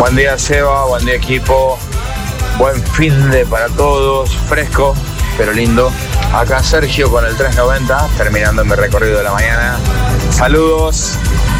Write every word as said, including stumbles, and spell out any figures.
Buen día Seba, buen día equipo, buen fin de para todos, fresco pero lindo. Acá Sergio con el trescientos noventa, terminando mi recorrido de la mañana. Saludos.